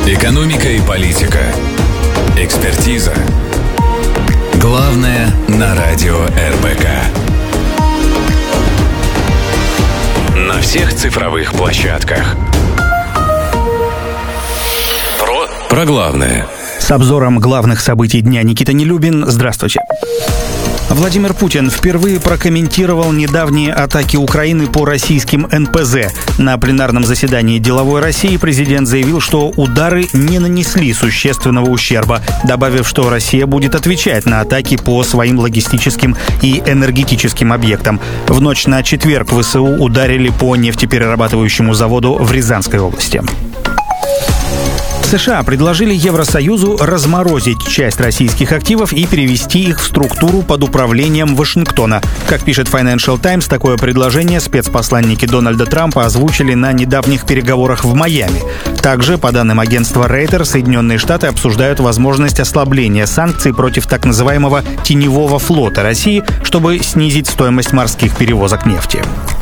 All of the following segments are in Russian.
Экономика и политика. Экспертиза. Главное на радио РБК. На всех цифровых площадках. Про главное. С обзором главных событий дня Никита Нелюбин. Здравствуйте. Владимир Путин впервые прокомментировал недавние атаки Украины по российским НПЗ. На пленарном заседании «Деловой России» президент заявил, что удары не нанесли существенного ущерба, добавив, что Россия будет отвечать на атаки по своим логистическим и энергетическим объектам. В ночь на четверг ВСУ ударили по нефтеперерабатывающему заводу в Рязанской области. США предложили Евросоюзу разморозить часть российских активов и перевести их в структуру под управлением Вашингтона. Как пишет Financial Times, такое предложение спецпосланники Дональда Трампа озвучили на недавних переговорах в Майами. Также, по данным агентства Reuters, Соединенные Штаты обсуждают возможность ослабления санкций против так называемого теневого флота России, чтобы снизить стоимость морских перевозок нефти.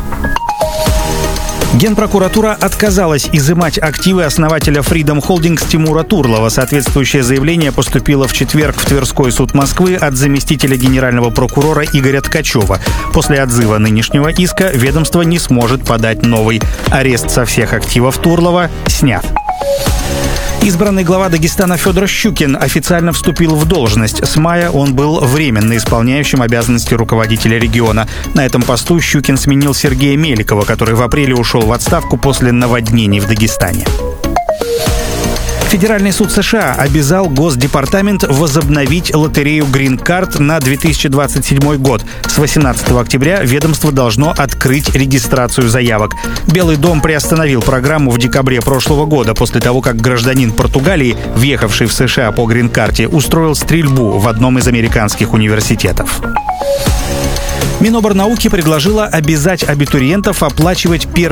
Генпрокуратура отказалась изымать активы основателя Freedom Holdings Тимура Турлова. Соответствующее заявление поступило в четверг в Тверской суд Москвы от заместителя генерального прокурора Игоря Ткачева. После отзыва нынешнего иска ведомство не сможет подать новый. Арест со всех активов Турлова снят. Избранный глава Дагестана Федор Щукин официально вступил в должность. С мая он был временно исполняющим обязанности руководителя региона. На этом посту Щукин сменил Сергея Меликова, который в апреле ушел в отставку после наводнений в Дагестане. Федеральный суд США обязал Госдепартамент возобновить лотерею Green Card на 2027 год. С 18 октября ведомство должно открыть регистрацию заявок. Белый дом приостановил программу в декабре прошлого года после того, как гражданин Португалии, въехавший в США по Green Card, устроил стрельбу в одном из американских университетов. Миноборнауки предложила обязать абитуриентов оплачивать первый